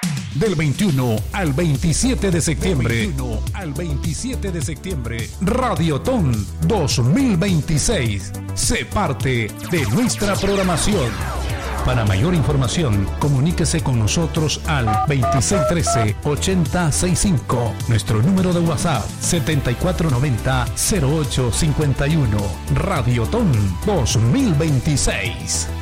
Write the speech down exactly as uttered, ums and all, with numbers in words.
Del veintiuno al veintisiete de septiembre. Del veintiuno al veintisiete de septiembre. Radiotón dos mil veintiséis. Sé parte de nuestra programación. Para mayor información, comuníquese con nosotros al veintiséis trece ochenta sesenta y cinco. Nuestro número de WhatsApp setenta y cuatro noventa cero ocho cincuenta y uno. Radiotón dos mil veintiséis.